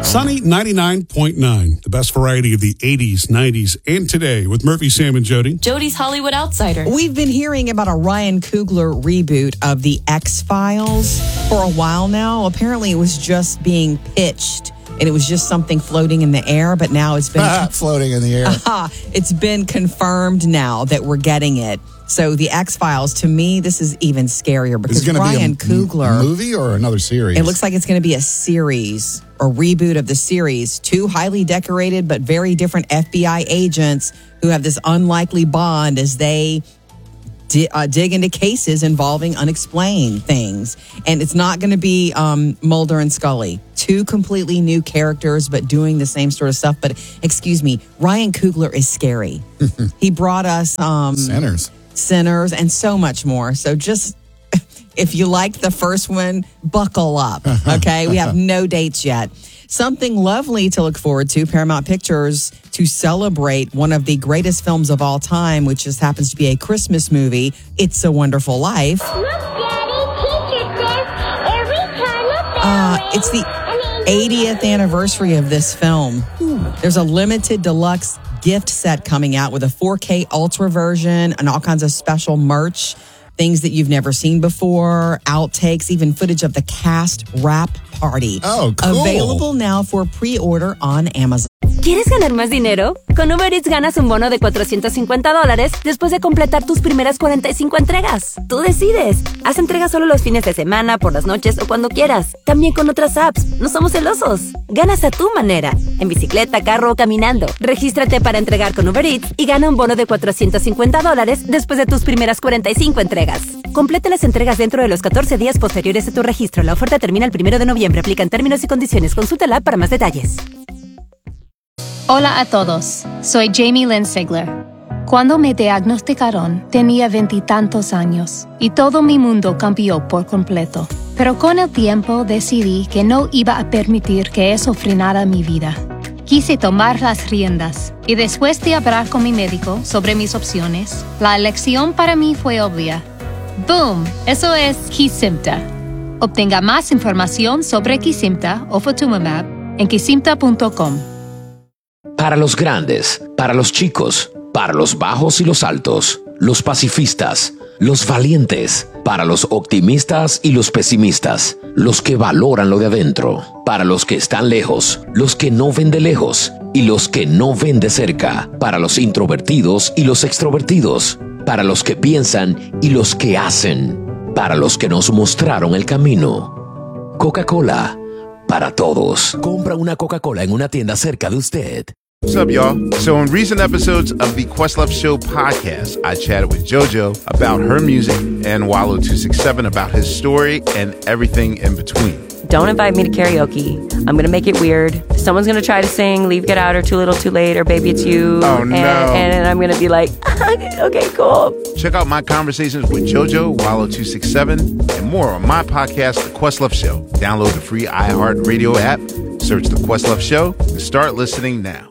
Sunny 99.9, the best variety of the 80s, 90s, and today with Murphy, Sam, and Jody. Jody's Hollywood Outsider. We've been hearing about a Ryan Coogler reboot of The X-Files for a while now. Apparently, it was just being pitched, and it was just something floating in the air, but now it's been... floating in the air. It's been confirmed now that we're getting it. So The X-Files, to me, this is even scarier because Ryan Coogler... movie or another series? It looks like it's going to be a series or reboot of the series. Two highly decorated but very different FBI agents who have this unlikely bond as they dig into cases involving unexplained things. And it's not going to be Mulder and Scully. Two completely new characters, but doing the same sort of stuff. But excuse me, Ryan Coogler is scary. He brought us... Sinners, and so much more. So just, if you liked the first one, buckle up, okay? We have no dates yet. Something lovely to look forward to, Paramount Pictures, to celebrate one of the greatest films of all time, which just happens to be a Christmas movie, It's a Wonderful Life. Look, Daddy, teacher says every time a it's the 80th anniversary of this film. There's a limited deluxe gift set coming out with a 4K Ultra version and all kinds of special merch, things that you've never seen before, outtakes, even footage of the cast wrap party. Oh, cool. Available now for pre-order on Amazon. ¿Quieres ganar más dinero? Con Uber Eats ganas un bono de $450 después de completar tus primeras 45 entregas. Tú decides. Haz entregas solo los fines de semana, por las noches o cuando quieras. También con otras apps. No somos celosos. Ganas a tu manera. En bicicleta, carro o caminando. Regístrate para entregar con Uber Eats y gana un bono de $450 después de tus primeras 45 entregas. Completa las entregas dentro de los 14 días posteriores a tu registro. La oferta termina el 1 de noviembre. Aplican términos y condiciones. Consulta la app para más detalles. Hola a todos, soy Jamie Lynn Sigler. Cuando me diagnosticaron, tenía 20 y tantos años y todo mi mundo cambió por completo. Pero con el tiempo decidí que no iba a permitir que eso frenara mi vida. Quise tomar las riendas y después de hablar con mi médico sobre mis opciones, la elección para mí fue obvia. ¡Boom! Eso es Kesimpta. Obtenga más información sobre Kesimpta o Ofatumumab en kesimpta.com. Para los grandes, para los chicos, para los bajos y los altos, los pacifistas, los valientes, para los optimistas y los pesimistas, los que valoran lo de adentro, para los que están lejos, los que no ven de lejos y los que no ven de cerca, para los introvertidos y los extrovertidos, para los que piensan y los que hacen, para los que nos mostraron el camino. Coca-Cola, para todos. Compra una Coca-Cola en una tienda cerca de usted. What's up, y'all? So in recent episodes of the Questlove Show podcast, I chatted with JoJo about her music and Wallow267 about his story and everything in between. Don't invite me to karaoke. I'm going to make it weird. Someone's going to try to sing Leave, Get Out, or Too Little, Too Late, or Baby, It's You. Oh, no. And I'm going to be like, okay, cool. Check out my conversations with JoJo, Wallow267, and more on my podcast, The Questlove Show. Download the free iHeartRadio app, search The Questlove Show, and start listening now.